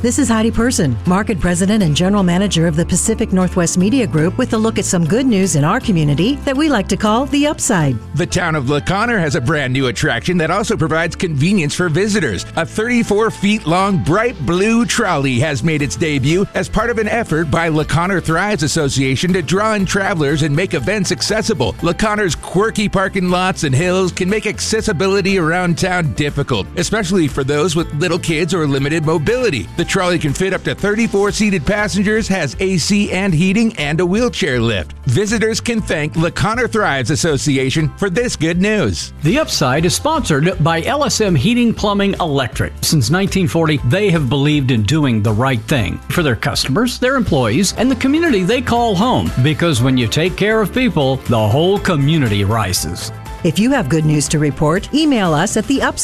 This is Heidi Person, Market President and General Manager of the Pacific Northwest Media Group, with a look at some good news in our community that we like to call the upside. The town of La Conner has a brand new attraction that also provides convenience for visitors. A 34 feet long bright blue trolley has made its debut as part of an effort by La Conner Thrives Association to draw in travelers and make events accessible. La Conner's quirky parking lots and hills can make accessibility around town difficult, especially for those with little kids or limited mobility. The trolley can fit up to 34 seated passengers, has AC and heating, and a wheelchair lift. Visitors can thank La Conner Thrives Association for this good news. The Upside is sponsored by LSM Heating, Plumbing, Electric. Since 1940, they have believed in doing the right thing for their customers, their employees, and the community they call home. Because when you take care of people, the whole community rises. If you have good news to report, email us at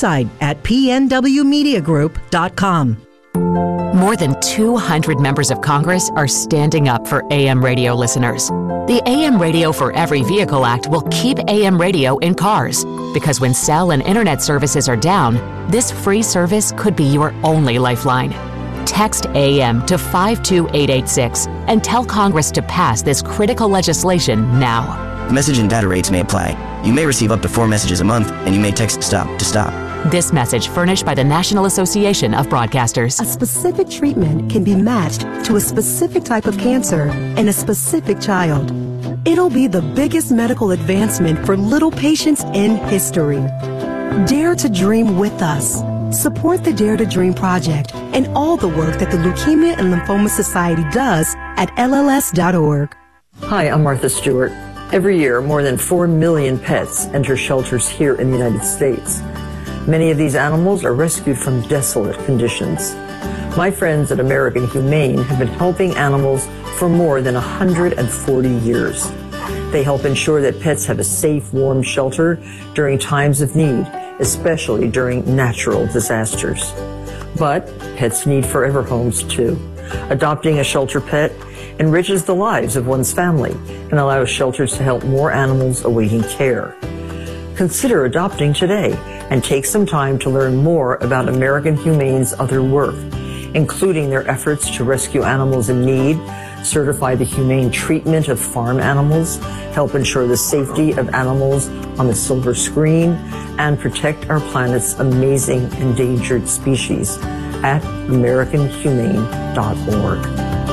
theupside@pnwmediagroup.com. More than 200 members of Congress are standing up for AM radio listeners. The AM Radio for Every Vehicle Act will keep AM radio in cars, because when cell and internet services are down, this free service could be your only lifeline. Text AM to 52886 and tell Congress to pass this critical legislation now. Message and data rates may apply. You may receive up to 4 messages a month, and you may text STOP to stop. This message furnished by the National Association of Broadcasters. A specific treatment can be matched to a specific type of cancer in a specific child. It'll be the biggest medical advancement for little patients in history. Dare to dream with us. Support the Dare to Dream Project and all the work that the Leukemia and Lymphoma Society does at LLS.org. Hi, I'm Martha Stewart. Every year, more than 4 million pets enter shelters here in the United States. Many of these animals are rescued from desolate conditions. My friends at American Humane have been helping animals for more than 140 years. They help ensure that pets have a safe, warm shelter during times of need, especially during natural disasters. But pets need forever homes too. Adopting a shelter pet enriches the lives of one's family and allows shelters to help more animals awaiting care. Consider adopting today and take some time to learn more about American Humane's other work, including their efforts to rescue animals in need, certify the humane treatment of farm animals, help ensure the safety of animals on the silver screen, and protect our planet's amazing endangered species at AmericanHumane.org.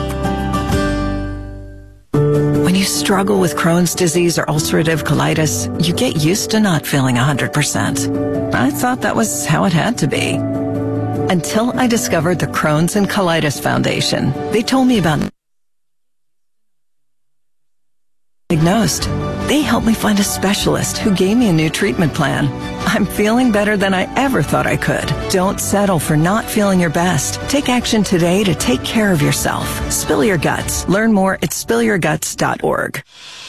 When you struggle with Crohn's disease or ulcerative colitis, you get used to not feeling 100%. I thought that was how it had to be. Until I discovered the Crohn's and Colitis Foundation. They told me about diagnosed. They helped me find a specialist who gave me a new treatment plan. I'm feeling better than I ever thought I could. Don't settle for not feeling your best. Take action today to take care of yourself. Spill your guts. Learn more at spillyourguts.org.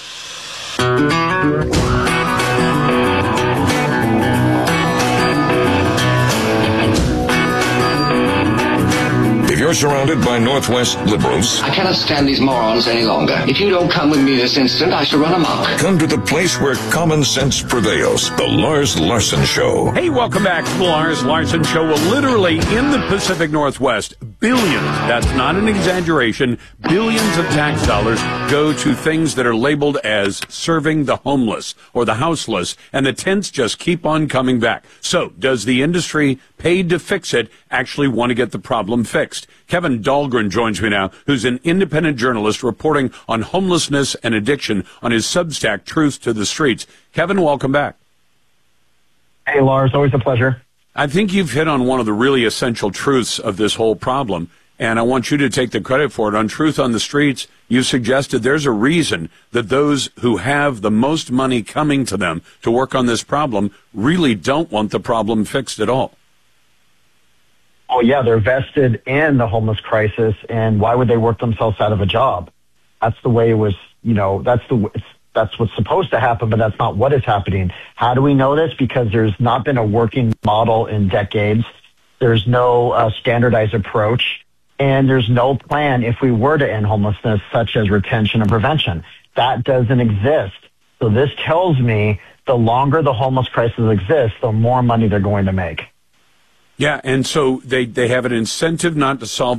If you're surrounded by Northwest liberals, I cannot stand these morons any longer. If you don't come with me this instant, I shall run amok. come to the place where common sense prevails. The Lars Larson Show. Hey, welcome back to the Lars Larson Show. Well, literally in the Pacific Northwest, billions, that's not an exaggeration, billions of tax dollars go to things that are labeled as serving the homeless or the houseless, and the tents just keep on coming back. So, does the industry paid to fix it actually want to get the problem fixed? Kevin Dahlgren joins me now, who's an independent journalist reporting on homelessness and addiction on his Substack, Truth to the Streets. Kevin, welcome back. Hey, Lars, always a pleasure. I think you've hit on one of the really essential truths of this whole problem, and I want you to take the credit for it. On Truth on the Streets, you suggested there's a reason that those who have the most money coming to them to work on this problem really don't want the problem fixed at all. Oh, yeah, they're vested in the homeless crisis, and why would they work themselves out of a job? That's the way it was, that's what's supposed to happen, but that's not what is happening. How do we know this? Because there's not been a working model in decades. There's no standardized approach, and there's no plan if we were to end homelessness, such as retention and prevention. That doesn't exist. So this tells me the longer the homeless crisis exists, the more money they're going to make. Yeah, and so they have an incentive not to solve